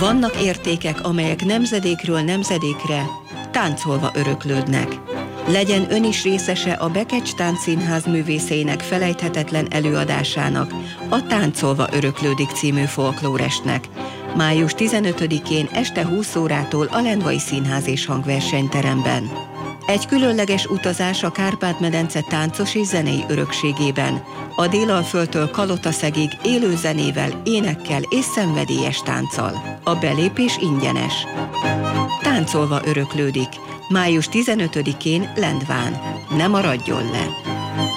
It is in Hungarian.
Vannak értékek, amelyek nemzedékről nemzedékre táncolva öröklődnek. Legyen ön is részese a Bekecs Táncszínház művészeinek felejthetetlen előadásának, a Táncolva öröklődik című folklórestnek. Május 15-én este 20 órától a Lendvai Színház és Hangversenyteremben. Egy különleges utazás a Kárpát-medence táncos és zenei örökségében. A Délalföldtől Kalotaszegig élő zenével, énekkel és szenvedélyes tánccal. A belépés ingyenes. Táncolva öröklődik. Május 15-én Lendván. Ne maradjon le!